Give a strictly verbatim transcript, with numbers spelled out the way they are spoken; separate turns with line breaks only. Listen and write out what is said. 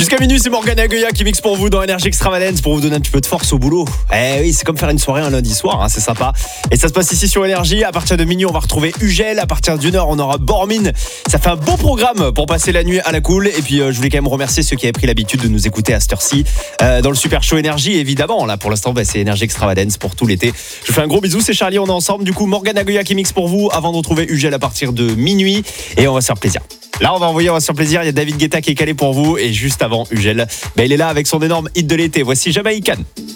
Jusqu'à minuit, c'est Morgane Agueya qui mixe pour vous dans Énergie Extravagance pour vous donner un petit peu de force au boulot. Eh oui, c'est comme faire une soirée un lundi soir, hein, c'est sympa. Et ça se passe ici sur Énergie. À partir de minuit, on va retrouver Ugel. À partir d'une heure, on aura Bormin. Ça fait un beau programme pour passer la nuit à la cool. Et puis, euh, je voulais quand même remercier ceux qui avaient pris l'habitude de nous écouter à cette heure-ci euh, dans le Super Show Énergie. Évidemment, là, pour l'instant, bah, c'est Énergie Extravagance pour tout l'été. Je vous fais un gros bisou, c'est Charlie, on est ensemble. Du coup, Morgane Agueya qui mixe pour vous avant de retrouver Ugel à partir de minuit. Et on va se faire plaisir. Là, on va envoyer, on va se faire plaisir. Il y a David Guetta qui est calé pour vous. Et juste avant Ugel, bah, il est là avec son énorme hit de l'été. Voici Jamaïcaine.